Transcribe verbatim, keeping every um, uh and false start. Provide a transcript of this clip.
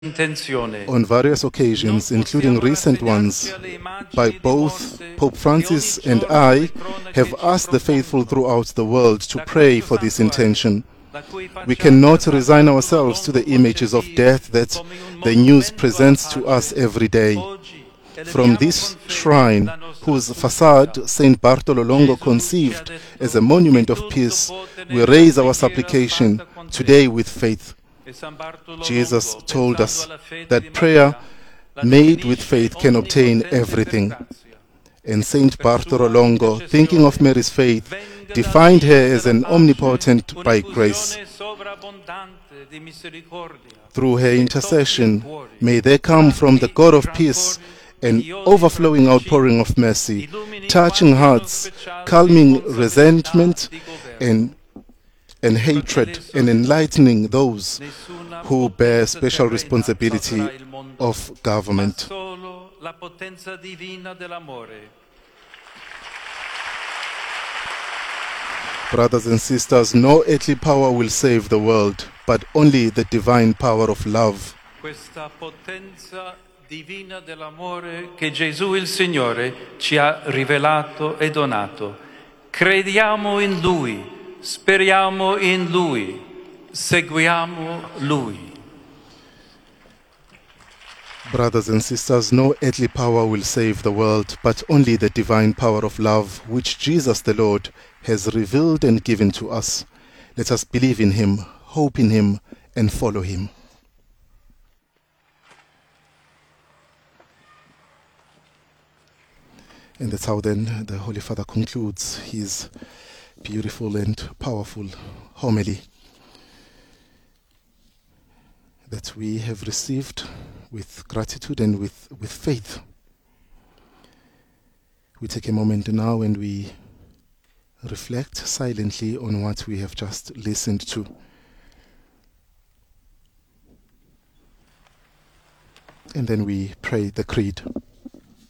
On various occasions, including recent ones, by both Pope Francis and I have asked the faithful throughout the world to pray for this intention. We cannot resign ourselves to the images of death that the news presents to us every day. From this shrine, whose facade Saint Bartolo Longo conceived as a monument of peace, we raise our supplication today with faith. Jesus told us that prayer made with faith can obtain everything. And Saint Bartolo Longo, thinking of Mary's faith, defined her as an omnipotent by grace. Through her intercession, may there come from the God of peace an overflowing outpouring of mercy, touching hearts, calming resentment and and hatred, and enlightening those who bear special responsibility of government. Brothers and sisters, no earthly power will save the world, but only the divine power of love. Questa potenza divina dell'amore che Gesù il Signore ci ha rivelato e donato. Crediamo in Lui. Speriamo in Lui, seguiamo Lui. Brothers and sisters, no earthly power will save the world, but only the divine power of love, which Jesus the Lord has revealed and given to us. Let us believe in Him, hope in Him, and follow Him. And that's how then the Holy Father concludes his beautiful and powerful homily that we have received with gratitude and with, with faith. We take a moment now and we reflect silently on what we have just listened to. And then we pray the Creed.